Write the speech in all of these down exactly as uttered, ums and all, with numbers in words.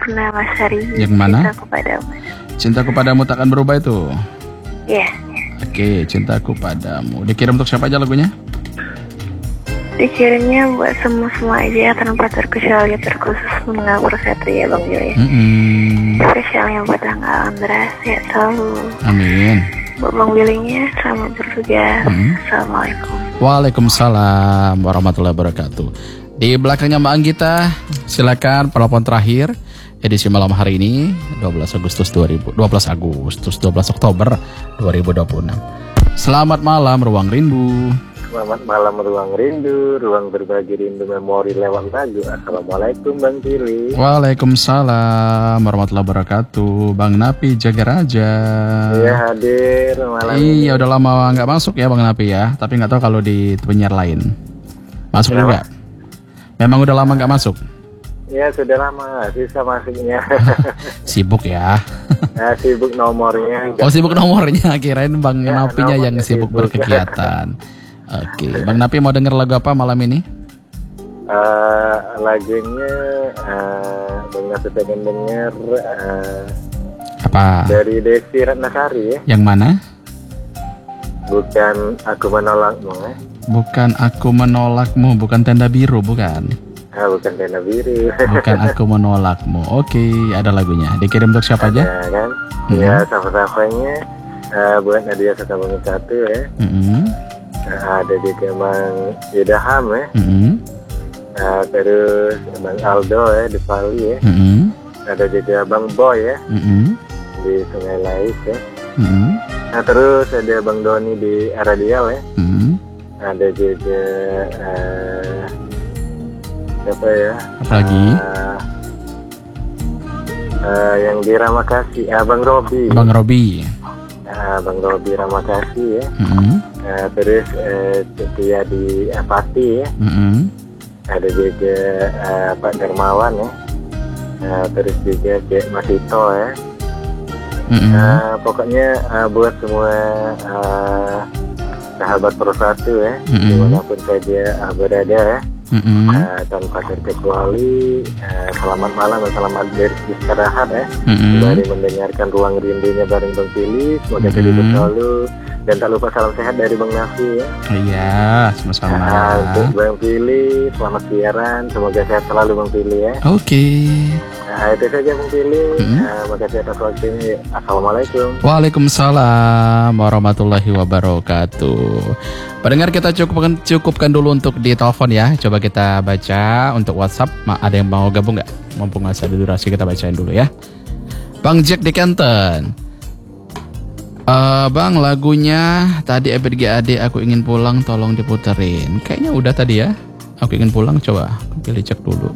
Purnamasari. Yang mana? Cintaku padamu. Cintaku padamu takkan berubah itu. Iya. Yeah. Oke, cintaku padamu. Dikirim untuk siapa aja lagunya? Dikirimnya buat semua-semua aja tanpa terkecuali, terkhusus mengabur Satria Bang Joy. Mm-hmm. Spesialnya buat Angga Andra, sehat selalu. Amin. Buat Bang Bilingnya, selamat bertugas. Mm-hmm. Assalamualaikum. Waalaikumsalam warahmatullahi wabarakatuh. Di belakangnya Mbak Anggita, silakan penelpon terakhir edisi malam hari ini dua belas Agustus dua ribu dua belas Agustus dua belas Oktober dua ribu dua puluh enam. Selamat malam Ruang Rindu. Selamat malam Ruang Rindu, ruang berbagi rindu memori lewat lagu. Assalamualaikum Bang Pili. Waalaikumsalam warahmatullahi wabarakatuh. Bang Napi Jaga Raja. Iya hadir malam Iya ini. udah lama nggak masuk ya Bang Napi ya. Tapi nggak tahu kalau di penyiar lain masuk Kenapa? juga. Memang udah lama nggak masuk. Ya sudah lama, sisa masuknya. Sibuk ya. Nah, sibuk nomornya. Oh sibuk nomornya, kirain Bang Ya, Napinya yang sibuk, nomornya sibuk. berkegiatan. Oke, Bang Napi mau denger lagu apa malam ini? Uh, lagunya uh, Bang Napi pengen denger uh, Apa? dari Desi Ratnasari ya. Yang mana? Bukan Aku Menolakmu ya. Bukan Aku Menolakmu, bukan Tenda Biru, bukan. Ah, bukan Tenda Biru. Bukan Aku Menolakmu. Oke, ada lagunya. Dikirim untuk siapa aja? Ya kan? Mm-hmm. Ya, sama-samanya uh, buat Nadia Satabungi satu ya. Mm-hmm. Uh, ada juga Bang Idaham ya. Mm-hmm. Uh, terus Bang Aldo ya di Bali ya. Mm-hmm. Ada juga Bang Boy ya Mm-hmm. di Sungai Lais ya. Mm-hmm. Nah, terus ada Bang Doni di Radial ya. Mm-hmm. Ada juga uh, siapa ya? Apa lagi? Uh, uh, yang di Ramakasi, uh, Bang Robi. Bang Robi. Uh, Bang Robi Ramakasi ya. Mm-hmm. Uh, terus uh, dia di uh, Pati ya. Mm-hmm. Ada juga uh, Pak Dermawan ya. Uh, terus juga Cek Masito ya. Mm-hmm. Uh, pokoknya uh, buat semua uh, sahabat Persatu ya, Mm-hmm. dimanapun saja uh, berada ya. Mm-hmm. Uh, tanpa terkecuali uh, selamat malam dan selamat beristirahat ya. Mm-hmm. Kembali mendengarkan Ruang Rindunya bareng Bang Pili. Semoga Mm-hmm. terhibur selalu. Dan tak lupa salam sehat dari Bang Nafi ya. Iya, sama-sama. Nah, untuk Bang Pili, selamat siaran. Semoga sehat selalu Bang Pili ya. Oke. Nah, itu saja Bang Pili. Mm-hmm. Nah, makasih atas waktunya. Assalamualaikum. Waalaikumsalam warahmatullahi wabarakatuh. Pendengar, kita cukupkan cukupkan dulu untuk di telepon ya. Coba kita baca untuk WhatsApp. Ada yang mau gabung nggak? Mumpung masih ada durasi, kita bacain dulu ya. Bang Jack di Canton. Uh, bang, lagunya tadi E B G A D Aku Ingin Pulang tolong diputerin. Kayaknya udah tadi ya. Aku Ingin Pulang, coba pilih cek dulu.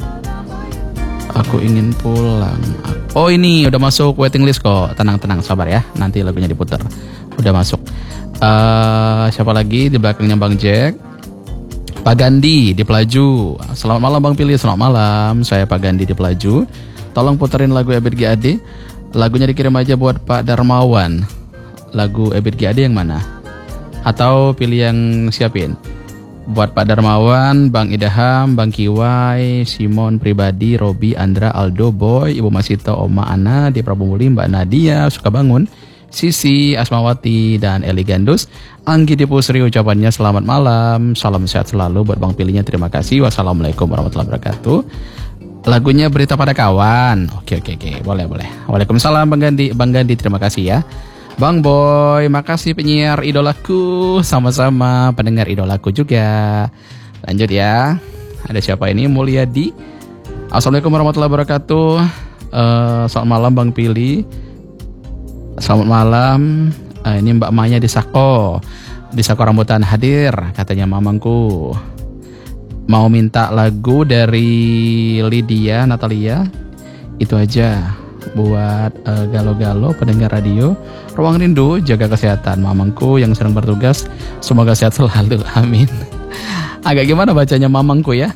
Aku Ingin Pulang. Oh ini udah masuk waiting list kok. Tenang-tenang, sabar ya. Nanti lagunya diputar. Udah masuk. Uh, siapa lagi di belakangnya Bang Jack? Pak Gandhi di Pelaju. Selamat malam Bang Pilih. Selamat malam. Saya Pak Gandhi di Pelaju. Tolong puterin lagu E B G A D. Lagunya dikirim aja buat Pak Darmawan. Lagu E B G A D yang mana? Atau pilih yang siapin? Buat Pak Darmawan, Bang Idaham, Bang Kiwai, Simon Pribadi, Robi, Andra, Aldo, Boy, Ibu Masito, Oma Ana, di Prabu Muli, Mbak Nadia, Sukabangun, Sisi, Asmawati, dan Eli Gandus. Anggi di Pusri ucapannya selamat malam, salam sehat selalu buat Bang Pilihnya, terima kasih. Wassalamualaikum warahmatullahi wabarakatuh. Lagunya Berita Pada Kawan. Oke oke oke, boleh boleh. Waalaikumsalam Bang Gandhi, Bang Gandhi terima kasih ya. Bang Boy, makasih penyiar idolaku. Sama-sama pendengar idolaku juga. Lanjut ya. Ada siapa ini? Mulyadi. Assalamualaikum warahmatullahi wabarakatuh. uh, Selamat malam Bang Pili. Selamat malam. uh, Ini Mbak Maya di Sako. Di Sako Rambutan hadir, katanya mamangku. Mau minta lagu dari Lydia Natalia. Itu aja. Buat uh, galo-galo pendengar radio Ruang Rindu, jaga kesehatan mamangku yang sedang bertugas, semoga sehat selalu, amin. Agak gimana bacanya mamangku ya.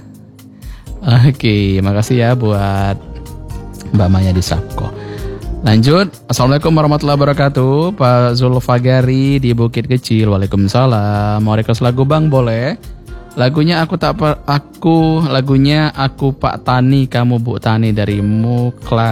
Oke, makasih ya buat Mbak Maya di Sapko. Lanjut. Assalamualaikum warahmatullahi wabarakatuh. Pak Zulfagari di Bukit Kecil. Waalaikumsalam. Mau request lagu Bang boleh? Lagunya aku tak per, aku lagunya aku Pak Tani kamu Bu Tani dari Mukla